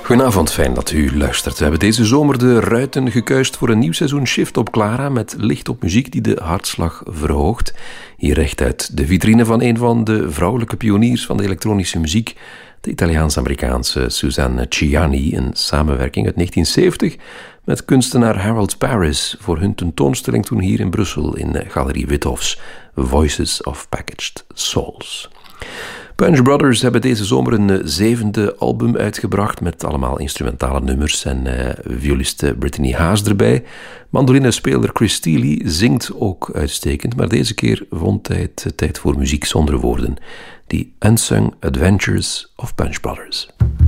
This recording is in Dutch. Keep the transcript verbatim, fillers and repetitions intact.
Goedenavond, fijn dat u luistert. We hebben deze zomer de ruiten gekuist voor een nieuw seizoen Shift op Clara met licht op muziek die de hartslag verhoogt. Hier recht uit de vitrine van een van de vrouwelijke pioniers van de elektronische muziek, de Italiaans-Amerikaanse Suzanne Ciani, een samenwerking uit negentien zeventig met kunstenaar Harold Paris voor hun tentoonstelling toen hier in Brussel in Galerie Withofs, Voices of Packaged Souls. Punch Brothers hebben deze zomer een zevende album uitgebracht met allemaal instrumentale nummers en uh, violiste Brittany Haas erbij. Mandolinespeler Chris Steely zingt ook uitstekend, maar deze keer vond hij het tijd voor muziek zonder woorden. The Unsung Adventures of Punch Brothers.